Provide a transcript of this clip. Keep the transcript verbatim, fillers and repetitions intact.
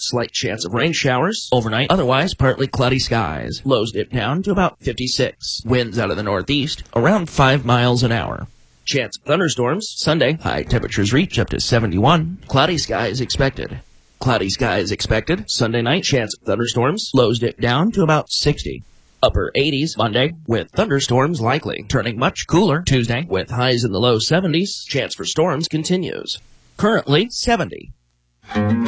Slight chance of rain showers overnight. Otherwise, partly cloudy skies. Lows dip down to about fifty-six. Winds out of the northeast, around five miles an hour. Chance of thunderstorms Sunday. High temperatures reach up to seventy-one. Cloudy skies expected. Cloudy skies expected. Sunday night, chance of thunderstorms. Lows dip down to about sixty. Upper eighties Monday, with thunderstorms likely. Turning much cooler Tuesday, with highs in the low seventies. Chance for storms continues. Currently seventy.